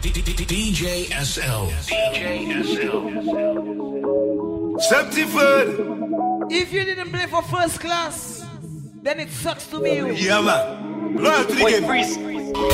DJ SL. DJ SL. 74. If you didn't play for first class, then it sucks to be you. Yeah, man. Loyalty Wait, game. freeze.